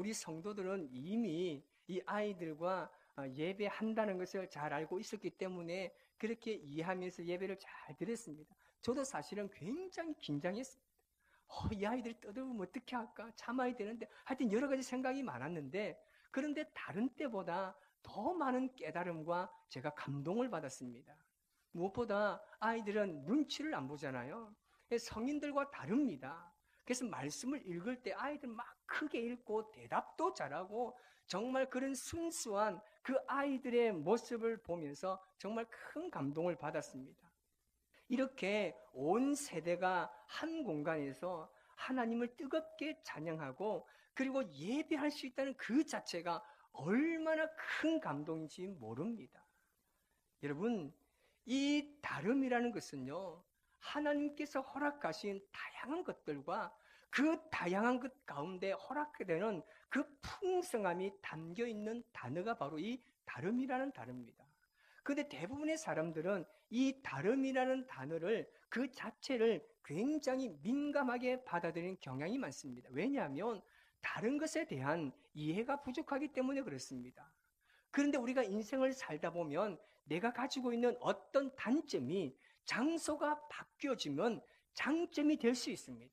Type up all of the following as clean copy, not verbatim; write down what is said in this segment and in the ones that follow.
우리 성도들은 이미 이 아이들과 예배한다는 것을 잘 알고 있었기 때문에 그렇게 이해하면서 예배를 잘 드렸습니다. 저도 사실은 굉장히 긴장했습니다. 이 아이들이 떠들면 어떻게 할까? 참아야 되는데 하여튼 여러 가지 생각이 많았는데, 그런데 다른 때보다 더 많은 깨달음과 제가 감동을 받았습니다. 무엇보다 아이들은 눈치를 안 보잖아요. 성인들과 다릅니다. 그래서 말씀을 읽을 때 아이들 막 크게 읽고 대답도 잘하고 정말 그런 순수한 그 아이들의 모습을 보면서 정말 큰 감동을 받았습니다. 이렇게 온 세대가 한 공간에서 하나님을 뜨겁게 찬양하고 그리고 예배할 수 있다는 그 자체가 얼마나 큰 감동인지 모릅니다. 여러분, 이 다름이라는 것은요, 하나님께서 허락하신 다양한 것들과 그 다양한 것 가운데 허락되는 그 풍성함이 담겨 있는 단어가 바로 이 다름이라는 단어입니다. 그런데 대부분의 사람들은 이 다름이라는 단어를 그 자체를 굉장히 민감하게 받아들이는 경향이 많습니다. 왜냐하면 다른 것에 대한 이해가 부족하기 때문에 그렇습니다. 그런데 우리가 인생을 살다 보면 내가 가지고 있는 어떤 단점이 장소가 바뀌어지면 장점이 될 수 있습니다.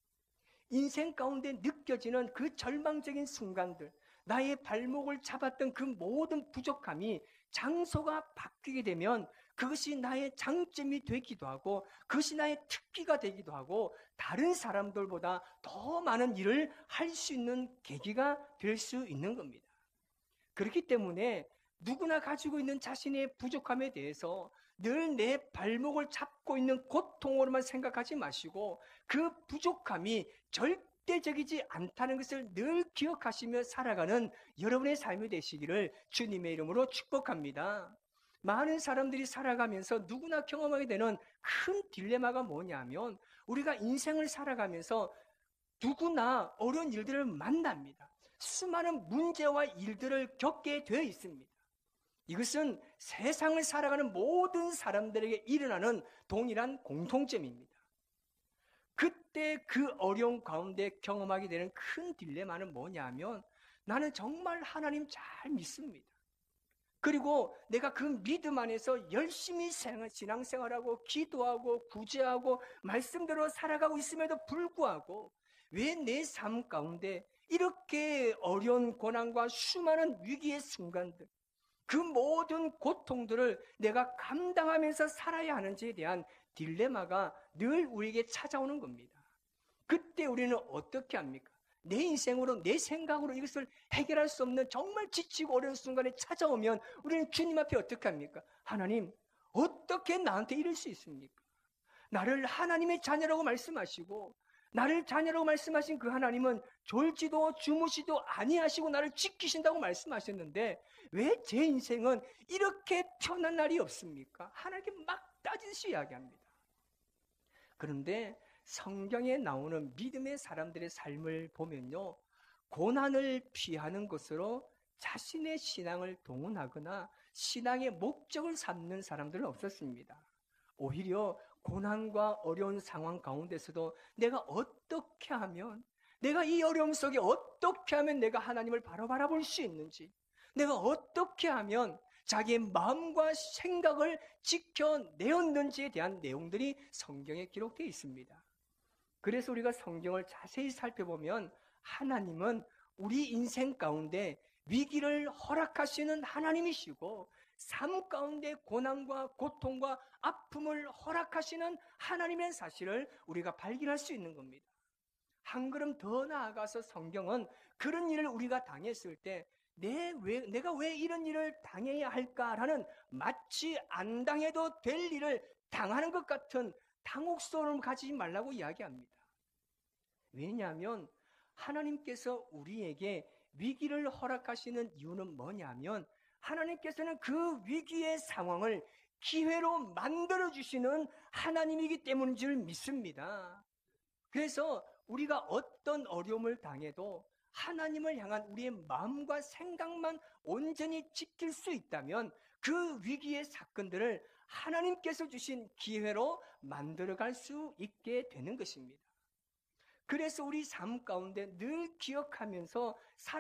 인생 가운데 느껴지는 그 절망적인 순간들, 나의 발목을 잡았던 그 모든 부족함이 장소가 바뀌게 되면 그것이 나의 장점이 되기도 하고 그것이 나의 특기가 되기도 하고 다른 사람들보다 더 많은 일을 할 수 있는 계기가 될 수 있는 겁니다. 그렇기 때문에 누구나 가지고 있는 자신의 부족함에 대해서 늘 내 발목을 잡고 있는 고통으로만 생각하지 마시고 그 부족함이 절대적이지 않다는 것을 늘 기억하시며 살아가는 여러분의 삶이 되시기를 주님의 이름으로 축복합니다. 많은 사람들이 살아가면서 누구나 경험하게 되는 큰 딜레마가 뭐냐면 우리가 인생을 살아가면서 누구나 어려운 일들을 만납니다. 수많은 문제와 일들을 겪게 되어 있습니다. 이것은 세상을 살아가는 모든 사람들에게 일어나는 동일한 공통점입니다. 그때 그 어려운 가운데 경험하게 되는 큰 딜레마는 뭐냐면 나는 정말 하나님 잘 믿습니다. 그리고 내가 그 믿음 안에서 열심히 신앙생활하고 기도하고 구제하고 말씀대로 살아가고 있음에도 불구하고 왜 내 삶 가운데 이렇게 어려운 고난과 수많은 위기의 순간들, 그 모든 고통들을 내가 감당하면서 살아야 하는지에 대한 딜레마가 늘 우리에게 찾아오는 겁니다. 그때 우리는 어떻게 합니까? 내 인생으로, 내 생각으로 이것을 해결할 수 없는 정말 지치고 어려운 순간에 찾아오면 우리는 주님 앞에 어떻게 합니까? 하나님, 어떻게 나한테 이럴 수 있습니까? 나를 하나님의 자녀라고 말씀하시고 나를 자녀라고 말씀하신 그 하나님은 졸지도 주무시도 아니하시고 나를 지키신다고 말씀하셨는데 왜 제 인생은 이렇게 편한 날이 없습니까? 하나님께 막 따지듯이 이야기합니다. 그런데 성경에 나오는 믿음의 사람들의 삶을 보면요, 고난을 피하는 것으로 자신의 신앙을 동원하거나 신앙의 목적을 삼는 사람들은 없었습니다. 오히려 고난과 어려운 상황 가운데서도 내가 어떻게 하면, 내가 이 어려움 속에 어떻게 하면 내가 하나님을 바로 바라볼 수 있는지, 내가 어떻게 하면 자기의 마음과 생각을 지켜내었는지에 대한 내용들이 성경에 기록되어 있습니다. 그래서 우리가 성경을 자세히 살펴보면 하나님은 우리 인생 가운데 위기를 허락하시는 하나님이시고 삶 가운데 고난과 고통과 아픔을 허락하시는 하나님의 사실을 우리가 발견할 수 있는 겁니다. 한 걸음 더 나아가서 성경은 그런 일을 우리가 당했을 때 내가 왜 이런 일을 당해야 할까라는 마치 안 당해도 될 일을 당하는 것 같은 당혹스러움을 가지지 말라고 이야기합니다. 왜냐하면 하나님께서 우리에게 위기를 허락하시는 이유는 뭐냐면 하나님께서는 그 위기의 상황을 기회로 만들어주시는 하나님이기 때문인 줄 믿습니다. 그래서 우리가 어떤 어려움을 당해도 하나님을 향한 우리의 마음과 생각만 온전히 지킬 수 있다면 그 위기의 사건들을 하나님께서 주신 기회로 만들어갈 수 있게 되는 것입니다. 그래서 우리 삶 가운데 늘 기억하면서